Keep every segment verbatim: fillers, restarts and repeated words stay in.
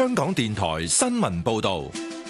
香港電台新聞報道。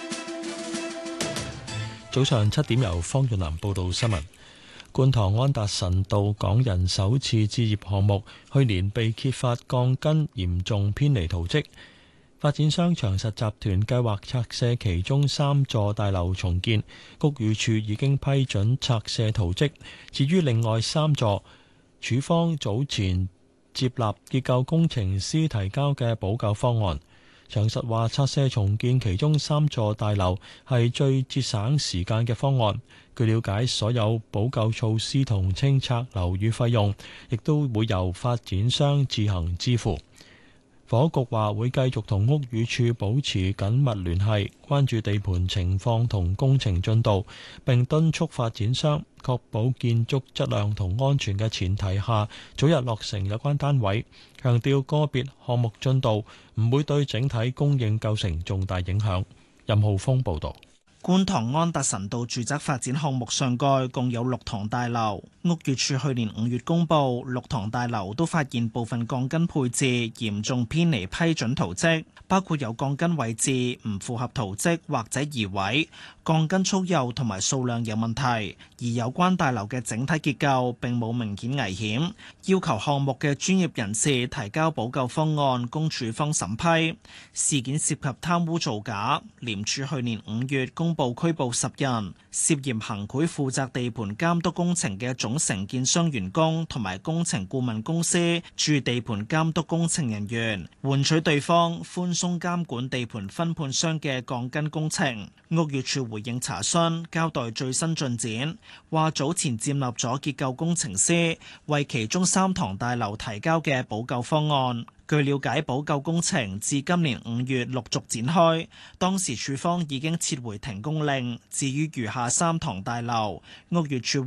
早上七點，由方潤南報道新聞。觀塘安達臣道港人首次置業項目去年被揭發鋼筋嚴重偏離圖則，發展商長實集團計劃拆卸其中三座大樓重建，屋宇署已經批准拆卸圖則。至於另外三座，署方早前接納結構工程師提交嘅補救方案。長實話拆卸重建其中三座大樓係最節省時間嘅方案。據了解，所有補救措施同清拆樓宇費用，亦都會由發展商自行支付。房屋局話會繼續同屋宇署保持緊密聯繫，關注地盤情況同工程進度，並敦促發展商確保建築質量同安全嘅前提下，早日落成有關單位。強調個別項目進度唔會對整體供應構成重大影響。任浩峰報導。 觀塘安達臣道住宅發展項目上蓋共有六幢大樓，屋宇署去年五月公布，六幢大樓都發現部分鋼筋配置嚴重偏離批准圖則，包括有鋼筋位置唔符合圖則或者移位，鋼筋粗幼同埋數量有問題，而有關大樓嘅整體結構並冇明顯危險，要求項目嘅專業人士提交補救方案供署方審批。事件涉及貪污造假，廉署去年五月公部拘捕十人，涉嫌行賄負責地盤監督工程嘅總承建商員工同埋工程顧問公司駐地盤監督工程人員，換取對方寬鬆監管地盤分判商嘅鋼筋工程。屋宇署回應查詢，交代最新進展，話早前接納咗結構工程師為其中三幢大樓提交嘅補救方案。據了解，補救工程至今年五月陸續展開，當時署方已經撤回停工令。至於餘下三幢大樓，屋宇署